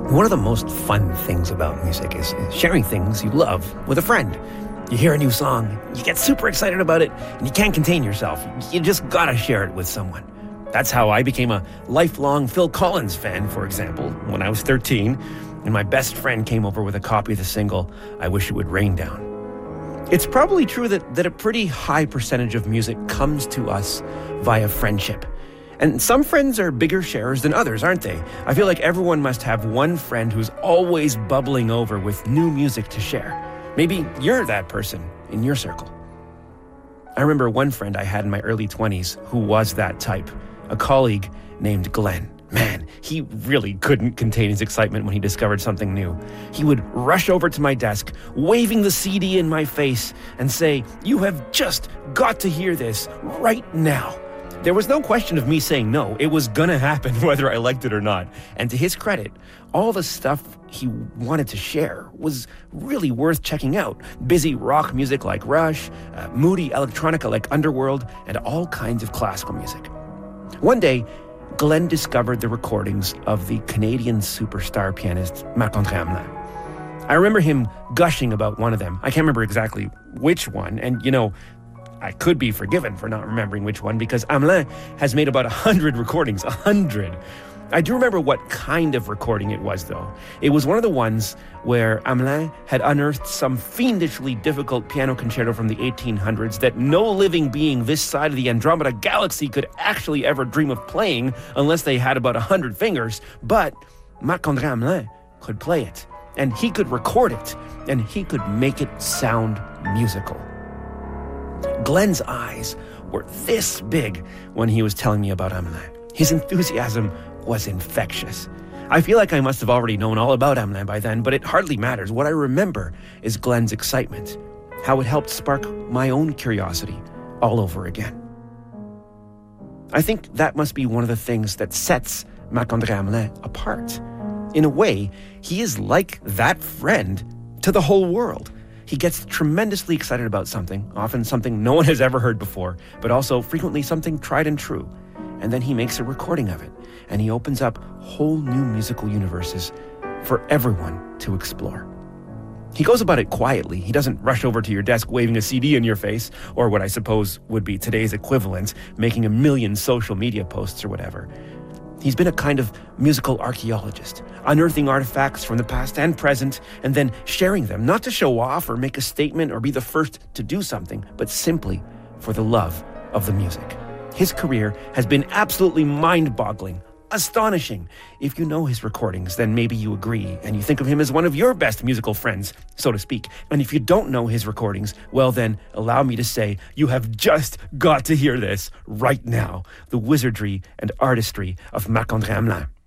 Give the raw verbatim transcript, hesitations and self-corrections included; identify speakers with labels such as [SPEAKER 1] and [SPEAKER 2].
[SPEAKER 1] One of the most fun things about music is sharing things you love with a friend. You hear a new song, you get super excited about it, and you can't contain yourself. You just gotta share it with someone. That's how I became a lifelong Phil Collins fan, for example, when I was thirteen, and my best friend came over with a copy of the single, I Wish It Would Rain Down. It's probably true that, that a pretty high percentage of music comes to us via friendship. And some friends are bigger sharers than others, aren't they? I feel like everyone must have one friend who's always bubbling over with new music to share. Maybe you're that person in your circle. I remember one friend I had in my early twenties who was that type, a colleague named Glenn. Man, he really couldn't contain his excitement when he discovered something new. He would rush over to my desk, waving the C D in my face, and say, "You have just got to hear this right now." There was no question of me saying no. It was gonna happen whether I liked it or not. And to his credit, all the stuff he wanted to share was really worth checking out. Busy rock music like Rush, uh, moody electronica like Underworld, and all kinds of classical music. One day, Glenn discovered the recordings of the Canadian superstar pianist Marc-André Hamelin. I remember him gushing about one of them. I can't remember exactly which one, and you know, I could be forgiven for not remembering which one because Hamelin has made about a hundred recordings, a hundred. I do remember what kind of recording it was, though. It was one of the ones where Hamelin had unearthed some fiendishly difficult piano concerto from the eighteen hundreds that no living being this side of the Andromeda galaxy could actually ever dream of playing unless they had about a hundred fingers. But Marc-André Hamelin could play it, and he could record it, and he could make it sound musical. Glenn's eyes were this big when he was telling me about Hamelin. His enthusiasm was infectious. I feel like I must have already known all about Hamelin by then, but it hardly matters. What I remember is Glenn's excitement, how it helped spark my own curiosity all over again. I think that must be one of the things that sets Marc-André Hamelin apart. In a way, he is like that friend to the whole world. He gets tremendously excited about something, often something no one has ever heard before, but also frequently something tried and true. And then he makes a recording of it, and he opens up whole new musical universes for everyone to explore. He goes about it quietly. He doesn't rush over to your desk waving a C D in your face, or what I suppose would be today's equivalent, making a million social media posts or whatever. He's been a kind of musical archaeologist, unearthing artifacts from the past and present, and then sharing them, not to show off or make a statement or be the first to do something, but simply for the love of the music. His career has been absolutely mind-boggling, astonishing. If you know his recordings, then maybe you agree, and you think of him as one of your best musical friends, so to speak. And if you don't know his recordings, well then, allow me to say, you have just got to hear this right now. The wizardry and artistry of Marc-André Hamelin.